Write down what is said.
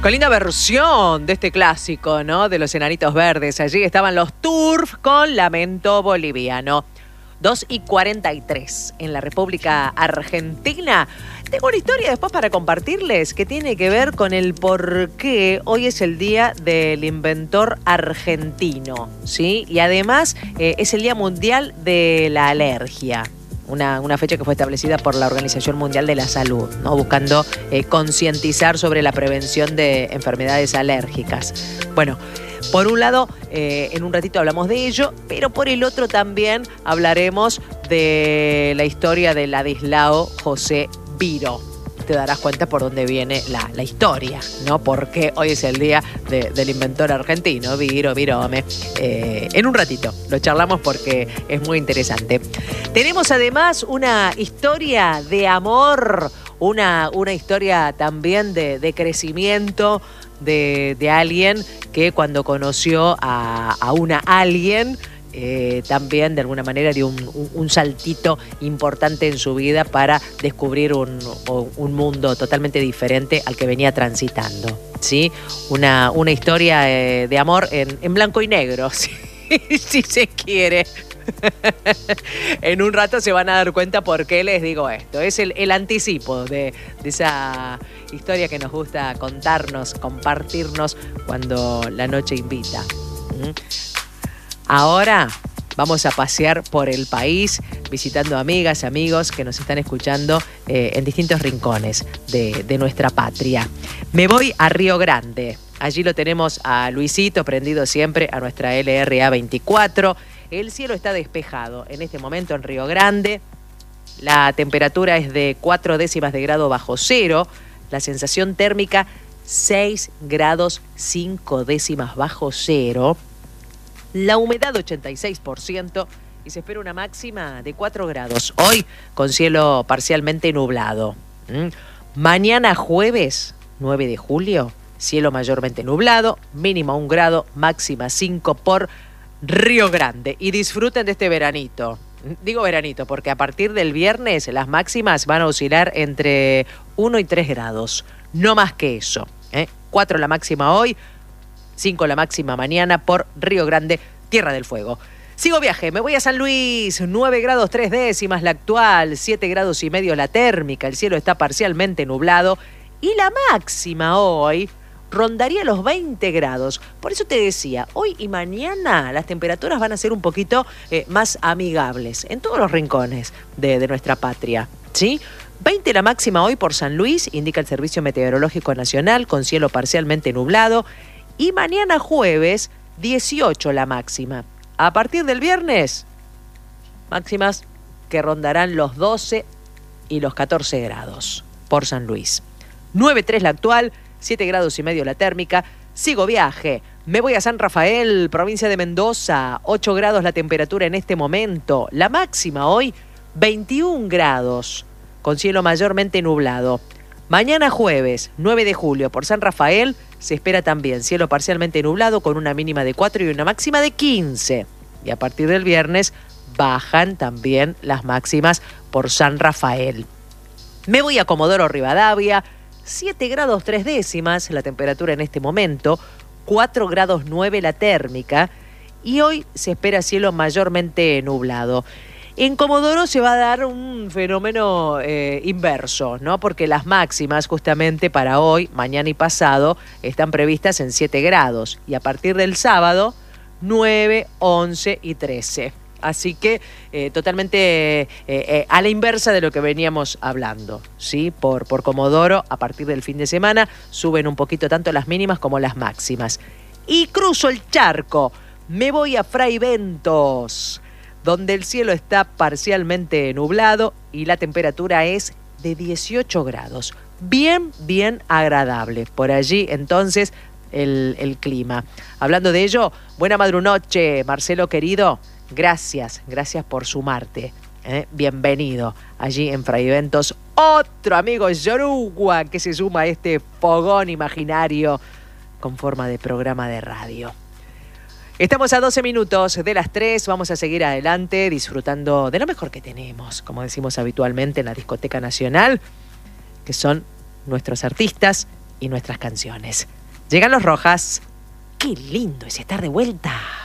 Con linda versión de este clásico, ¿no? De los Enanitos Verdes. Allí estaban los Turf con Lamento Boliviano. 2:43 en la República Argentina. Tengo una historia después para compartirles que tiene que ver con el por qué hoy es el Día del Inventor Argentino, ¿sí? Y además es el Día Mundial de la Alergia. Una fecha que fue establecida por la Organización Mundial de la Salud, ¿no? Buscando concientizar sobre la prevención de enfermedades alérgicas. Bueno, por un lado, en un ratito hablamos de ello, pero por el otro también hablaremos de la historia del Ladislao José Viró. Te darás cuenta por dónde viene la historia, ¿no? Porque hoy es el día del inventor argentino, Virome. En un ratito lo charlamos porque es muy interesante. Tenemos además una historia de amor, una historia también de crecimiento de alguien que cuando conoció a una alguien, también de alguna manera dio un saltito importante en su vida para descubrir un mundo totalmente diferente al que venía transitando, ¿sí? Una historia de amor en blanco y negro, si se quiere. En un rato se van a dar cuenta por qué les digo esto. Es el anticipo de esa historia que nos gusta contarnos, compartirnos cuando la noche invita. Ahora vamos a pasear por el país visitando amigas, amigos que nos están escuchando en distintos rincones de nuestra patria. Me voy a Río Grande. Allí lo tenemos a Luisito, prendido siempre a nuestra LRA 24. El cielo está despejado en este momento en Río Grande. La temperatura es de 4 décimas de grado bajo cero. La sensación térmica 6 grados 5 décimas bajo cero. La humedad 86% y se espera una máxima de 4 grados. Hoy con cielo parcialmente nublado. Mañana jueves 9 de julio, cielo mayormente nublado, mínima 1 grado, máxima 5 por Río Grande. Y disfruten de este veranito. Digo veranito porque a partir del viernes las máximas van a oscilar entre 1 y 3 grados. No más que eso. 4 la máxima hoy, 5 la máxima mañana por Río Grande, Tierra del Fuego. Sigo viaje, me voy a San Luis, 9 grados 3 décimas la actual, 7 grados y medio la térmica, el cielo está parcialmente nublado y la máxima hoy rondaría los 20 grados. Por eso te decía, hoy y mañana las temperaturas van a ser un poquito más amigables en todos los rincones de nuestra patria, ¿sí? 20 la máxima hoy por San Luis, indica el Servicio Meteorológico Nacional, con cielo parcialmente nublado. Y mañana jueves, 18 la máxima. A partir del viernes, máximas que rondarán los 12 y los 14 grados por San Luis. 9,3 la actual, 7 grados y medio la térmica. Sigo viaje. Me voy a San Rafael, provincia de Mendoza. 8 grados la temperatura en este momento. La máxima hoy, 21 grados, con cielo mayormente nublado. Mañana jueves, 9 de julio, por San Rafael, se espera también cielo parcialmente nublado con una mínima de 4 y una máxima de 15. Y a partir del viernes bajan también las máximas por San Rafael. Me voy a Comodoro Rivadavia, 7 grados 3 décimas la temperatura en este momento, 4 grados 9 la térmica y hoy se espera cielo mayormente nublado. En Comodoro se va a dar un fenómeno inverso, ¿no? Porque las máximas justamente para hoy, mañana y pasado están previstas en 7 grados y a partir del sábado 9, 11 y 13. Así que totalmente a la inversa de lo que veníamos hablando, ¿sí? Por Comodoro, a partir del fin de semana, suben un poquito tanto las mínimas como las máximas. Y cruzo el charco, me voy a Fraiventos, donde el cielo está parcialmente nublado y la temperatura es de 18 grados. Bien agradable. Por allí, entonces, el clima. Hablando de ello, buena madrunoche, Marcelo querido. Gracias por sumarte. Bienvenido allí en Fraiventos. Otro amigo Yoruba que se suma a este fogón imaginario con forma de programa de radio. Estamos a 12 minutos de las 3, vamos a seguir adelante disfrutando de lo mejor que tenemos, como decimos habitualmente en la Discoteca Nacional, que son nuestros artistas y nuestras canciones. Llegan los Rojas. Qué lindo es estar de vuelta.